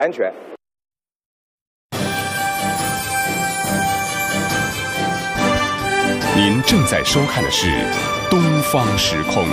安全。 您正在收看的是《东方时空》。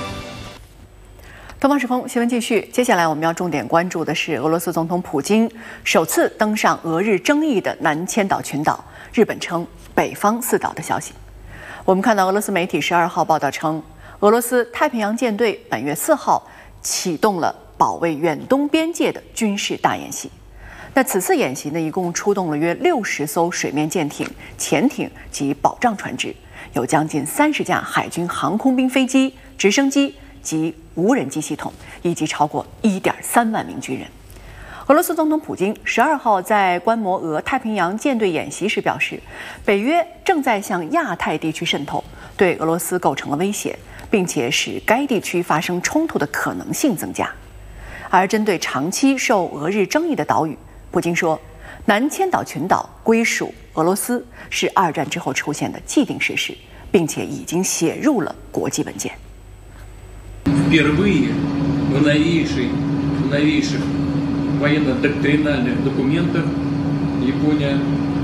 东方时空新闻继续，接下来我们要重点关注的是俄罗斯总统普京首次登上俄日争议的南千岛群岛，日本称北方四岛的消息。我们看到俄罗斯媒体12号报道称，俄罗斯太平洋舰队本月4号启动了保卫远东边界的军事大演习。那此次演习呢，一共出动了约60艘水面舰艇、潜艇及保障船只，有将近30架海军航空兵飞机、直升机及无人机系统，以及超过1.3万名军人。俄罗斯总统普京12号在观摩俄太平洋舰队演习时表示，北约正在向亚太地区渗透，对俄罗斯构成了威胁，并且使该地区发生冲突的可能性增加。而针对长期受俄日争议的岛屿，普京说，南千岛群岛归属俄罗斯是2战之后出现的既定事实，并且已经写入了国际文件。 Впервые в новейших военно-доктринальных документах Япония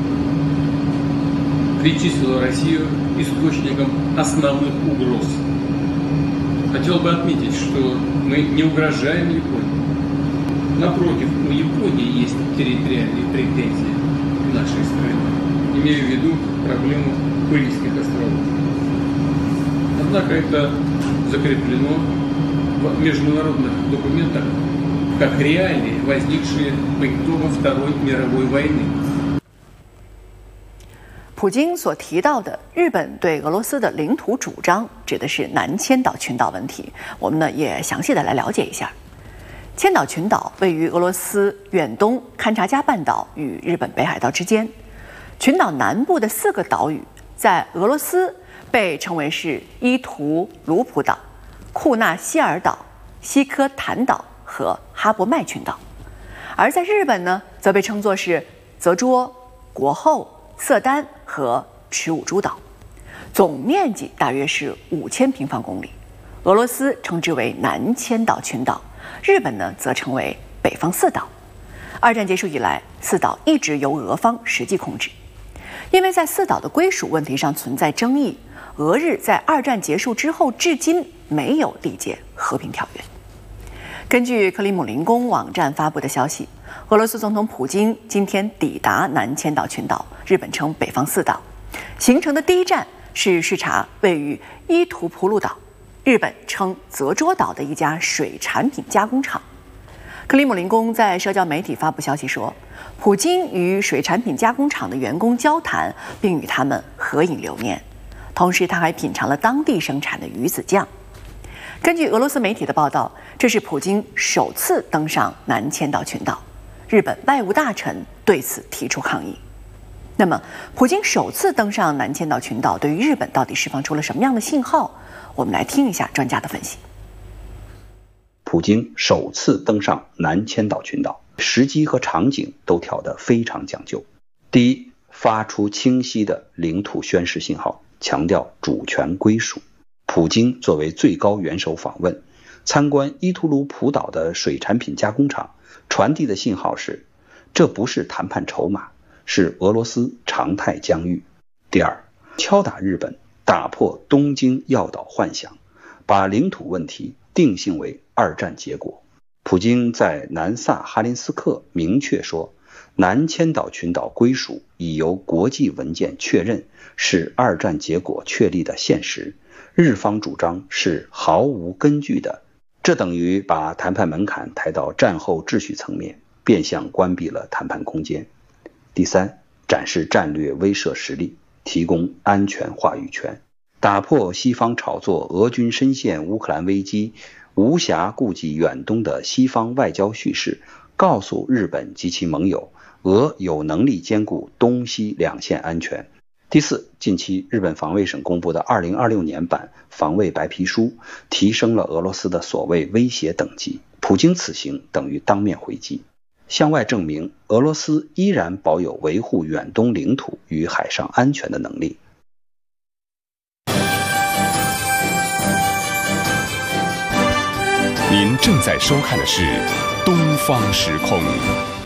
причислила Россию источником основных угроз. Хотел бы отметить, что мы не угрожаем Японии. Напротив, у Японии есть территориальные претензии к нашей стране. Имею в виду проблему Курильских островов. Однако это закреплено в международных документах как реалии, возникшие по итогам Второй мировой войны. 普京所提到的日本对俄罗斯的领土主张，指的是南千岛群岛问题。我们呢也详细的来了解一下。千岛群岛位于俄罗斯远东勘察加半岛与日本北海道之间。群岛南部的4个岛屿在俄罗斯被称为是伊图卢普岛、库纳希尔岛、西科坦岛和哈伯麦群岛，而在日本呢，则被称作是泽捉、国后、色丹和池武诸岛，总面积大约是5000平方公里。俄罗斯称之为南千岛群岛，日本呢则称为北方四岛。2战结束以来，4岛一直由俄方实际控制。因为在4岛的归属问题上存在争议，俄日在2战结束之后至今没有缔结和平条约。根据克里姆林宫网站发布的消息，俄罗斯总统普京今天抵达南千岛群岛，日本称北方四岛。行程的第一站是视察位于伊图普鲁岛，日本称泽捉岛的一家水产品加工厂。克里姆林宫在社交媒体发布消息说，普京与水产品加工厂的员工交谈，并与他们合影留念。同时，他还品尝了当地生产的鱼子酱。根据俄罗斯媒体的报道，这是普京首次登上南千岛群岛，日本外务大臣对此提出抗议。那么，普京首次登上南千岛群岛，对于日本到底释放出了什么样的信号？我们来听一下专家的分析。 普京首次登上南千岛群岛，时机和场景都挑得非常讲究。第一，发出清晰的领土宣示信号，强调主权归属。普京作为最高元首访问，参观伊图卢普岛的水产品加工厂，传递的信号是，这不是谈判筹码，是俄罗斯常态疆域。第二，敲打日本，打破东京要岛幻想，把领土问题定性为2战结果。普京在南萨哈林斯克明确说，南千岛群岛归属已由国际文件确认，是2战结果确立的现实，日方主张是毫无根据的。这等于把谈判门槛抬到战后秩序层面，变相关闭了谈判空间。第三，展示战略威慑实力，提供安全话语权，打破西方炒作俄军深陷乌克兰危机，无暇顾及远东的西方外交叙事，告诉日本及其盟友，俄有能力兼顾东西两线安全。第四，近期日本防卫省公布的2026年版防卫白皮书，提升了俄罗斯的所谓威胁等级。普京此行等于当面回击，向外证明俄罗斯依然保有维护远东领土与海上安全的能力。 您正在收看的是《东方时空》。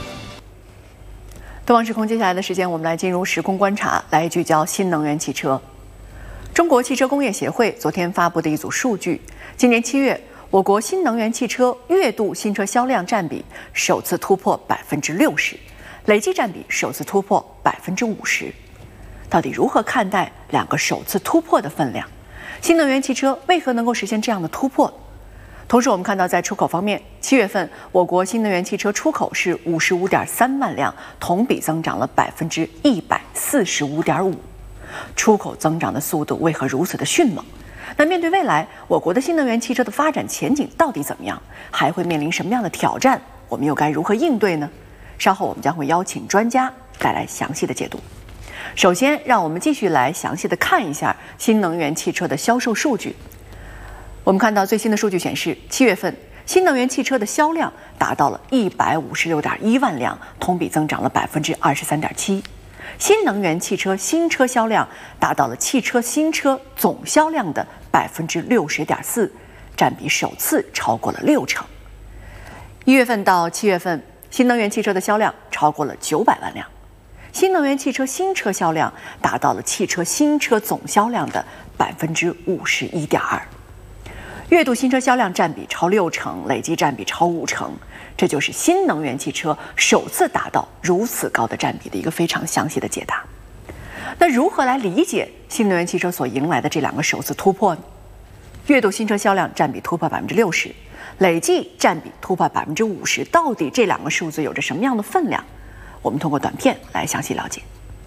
东方时空，接下来的时间，我们来进入时空观察，来聚焦新能源汽车。中国汽车工业协会昨天发布的一组数据，今年7月，我国新能源汽车月度新车销量占比首次突破60%，累计占比首次突破50%。到底如何看待两个首次突破的分量？新能源汽车为何能够实现这样的突破？同时，我们看到在出口方面，7月份我国新能源汽车出口是55.3万辆，同比增长了145.5%。出口增长的速度为何如此的迅猛？那面对未来，我国的新能源汽车的发展前景到底怎么样？还会面临什么样的挑战？我们又该如何应对呢？稍后我们将会邀请专家带来详细的解读。首先，让我们继续来详细的看一下新能源汽车的销售数据。我们看到最新的数据显示，7月份新能源汽车的销量达到了156.1万辆，同比增长了23.7%。新能源汽车新车销量达到了汽车新车总销量的60.4%，占比首次超过了60%。1月份到7月份，新能源汽车的销量超过了900万辆，新能源汽车新车销量达到了汽车新车总销量的51.2%。月度新车销量占比超60%，累计占比超50%，这就是新能源汽车首次达到如此高的占比的一个非常详细的解答。那如何来理解新能源汽车所迎来的这两个首次突破呢？月度新车销量占比突破60%，累计占比突破50%，到底这两个数字有着什么样的分量？我们通过短片来详细了解。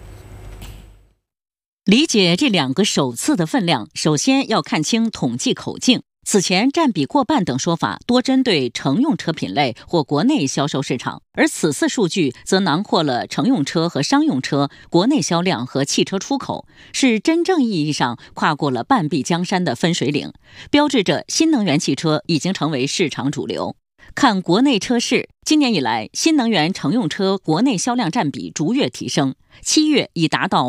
理解这两个首次的分量，首先要看清统计口径。此前占比过半等说法多针对乘用车品类或国内销售市场，而此次数据则囊括了乘用车和商用车、国内销量和汽车出口，是真正意义上跨过了半壁江山的分水岭，标志着新能源汽车已经成为市场主流。看国内车市，今年以来，新能源乘用车国内销量占比逐月提升，7月已达到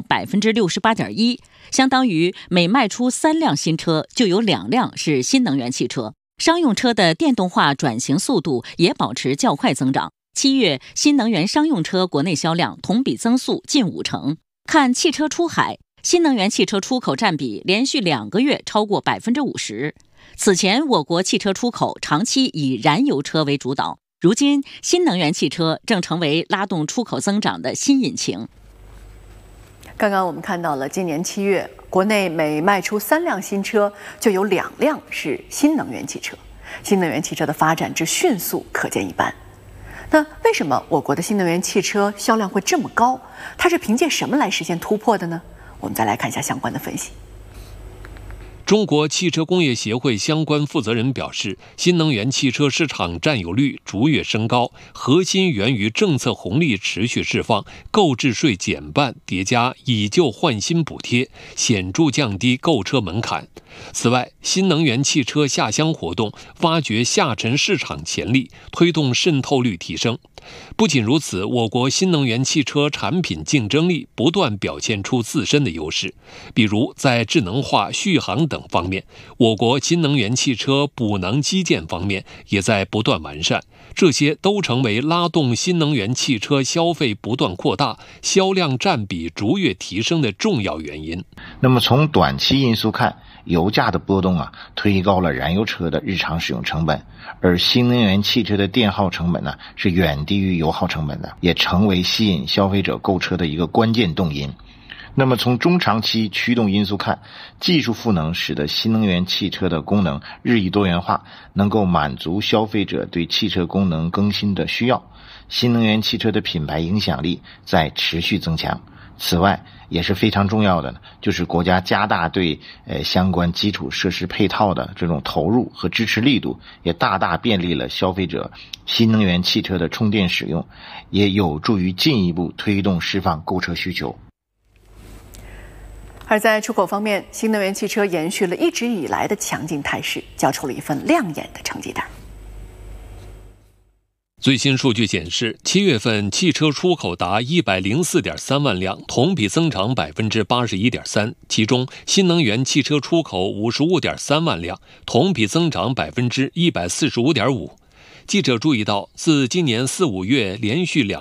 68.1%，相当于每卖出3辆新车就有2辆是新能源汽车。商用车的电动化转型速度也保持较快增长，7月新能源商用车国内销量同比增速近50%。看汽车出海，新能源汽车出口占比连续2个月超过50%。此前，我国汽车出口长期以燃油车为主导，如今新能源汽车正成为拉动出口增长的新引擎。 刚刚我们看到了，今年7月，国内每卖出3辆新车，就有2辆是新能源汽车。新能源汽车的发展之迅速，可见一斑。那为什么我国的新能源汽车销量会这么高？它是凭借什么来实现突破的呢？我们再来看一下相关的分析。 中国汽车工业协会相关负责人表示，新能源汽车市场占有率逐月升高，核心源于政策红利持续释放、购置税减半叠加以旧换新补贴，显著降低购车门槛。此外，新能源汽车下乡活动发掘下沉市场潜力，推动渗透率提升。不仅如此，我国新能源汽车产品竞争力不断表现出自身的优势，比如在智能化、续航等方面，我国新能源汽车补能基建方面也在不断完善，这些都成为拉动新能源汽车消费不断扩大、销量占比逐月提升的重要原因。 那么从短期因素看，油价的波动推高了燃油车的日常使用成本，而新能源汽车的电耗成本是远低于油耗成本的，也成为吸引消费者购车的一个关键动因。那么从中长期驱动因素看，技术赋能使得新能源汽车的功能日益多元化，能够满足消费者对汽车功能更新的需要，新能源汽车的品牌影响力在持续增强。此外，也是非常重要的就是国家加大对相关基础设施配套的这种投入和支持力度，也大大便利了消费者新能源汽车的充电使用，也有助于进一步推动释放购车需求。 而在出口方面，新能源汽车延续了一直以来的强劲态势，交出了一份亮眼的成绩单。 最新数据显示，7月份汽车出口达104.3万辆，同比增长81.3%，其中新能源汽车出口55.3万辆，同比增长145.5%。记者注意到，自今年4、5月连续2